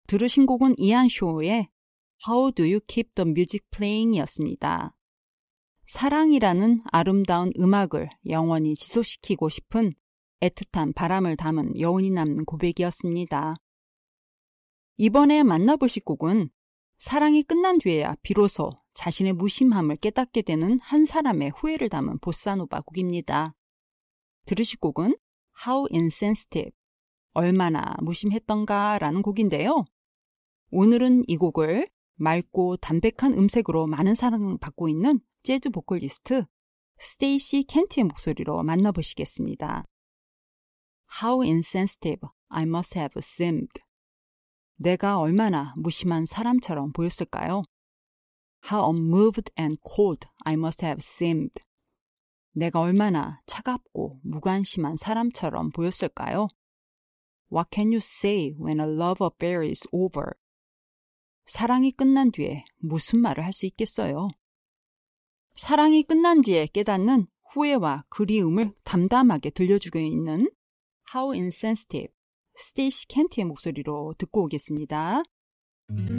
들으신 곡은 이안 쇼의 How Do You Keep the Music Playing 이었습니다. 사랑이라는 아름다운 음악을 영원히 지속시키고 싶은 애틋한 바람을 담은 여운이 남는 고백이었습니다. 이번에 만나보실 곡은 사랑이 끝난 뒤에야 비로소 자신의 무심함을 깨닫게 되는 한 사람의 후회를 담은 보사노바 곡입니다. 들으실 곡은 How Insensitive, 얼마나 무심했던가 라는 곡인데요. 오늘은 이 곡을 맑고 담백한 음색으로 많은 사랑을 받고 있는 재즈 보컬리스트 스테이시 켄트의 목소리로 만나보시겠습니다. How insensitive I must have seemed. 내가 얼마나 무심한 사람처럼 보였을까요? How unmoved and cold I must have seemed. 내가 얼마나 차갑고 무관심한 사람처럼 보였을까요? What can you say when a love affair is over? 사랑이 끝난 뒤에 무슨 말을 할 수 있겠어요? 사랑이 끝난 뒤에 깨닫는 후회와 그리움을 담담하게 들려주고 있는 How Insensitive, 스테이시 켄트의 목소리로 듣고 오겠습니다.